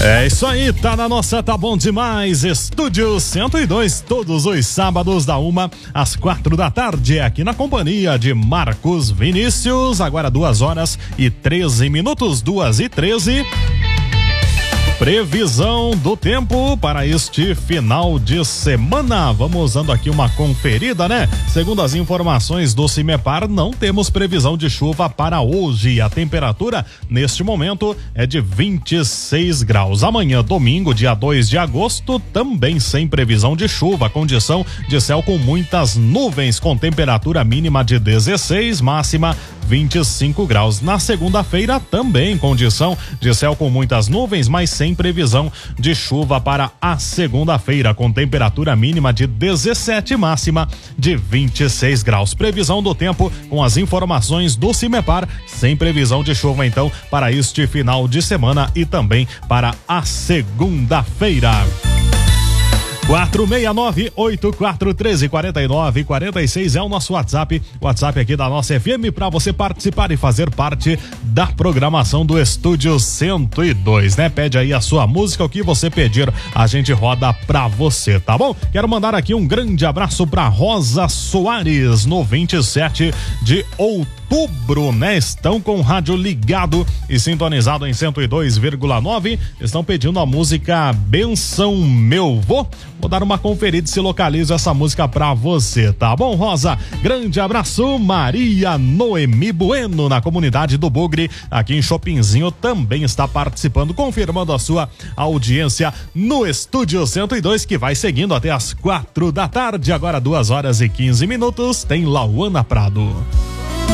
É isso aí, tá na nossa Tá Bom Demais, Estúdio 102, todos os sábados da 1 às 4 da tarde, aqui na companhia de Marcos Vinícius, agora 2h13, 2h13. Previsão do tempo para este final de semana. Vamos dando aqui uma conferida, né? Segundo as informações do Cimepar, não temos previsão de chuva para hoje. A temperatura neste momento é de 26 graus. Amanhã, domingo, dia 2 de agosto, também sem previsão de chuva. Condição de céu com muitas nuvens, com temperatura mínima de 16, máxima 25 graus. Na segunda-feira, também condição de céu com muitas nuvens, mas sem previsão de chuva para a segunda-feira, com temperatura mínima de 17, máxima de 26 graus. Previsão do tempo com as informações do Cimepar, sem previsão de chuva então para este final de semana e também para a segunda-feira. 469-8413-4946 é o nosso WhatsApp aqui da nossa FM para você participar e fazer parte da programação do Estúdio 102, né? Pede aí a sua música, o que você pedir, a gente roda pra você, tá bom? Quero mandar aqui um grande abraço pra Rosa Soares, no 27 de outubro, né? Estão com o rádio ligado e sintonizado em 102,9. Estão pedindo a música Benção Meu Vô. Vou dar uma conferida se localizo essa música pra você, tá bom, Rosa? Grande abraço. Maria Noemi Bueno, na comunidade do Bugre, aqui em Chopinzinho, também está participando, confirmando a sua audiência no Estúdio 102, que vai seguindo até as 4 da tarde. Agora 2h15. Tem Lauana Prado.